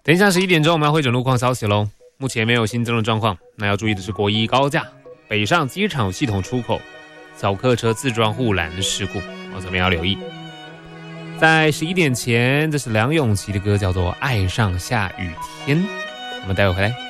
等一下11点钟我们要会诊路况消息咯，目前没有新增的状况。那要注意的是国一高架北上机场系统出口小客车自撞护栏事故，这边要留意。在11点前，这是梁咏琪的歌，叫做《爱上下雨天》。我们待会回来。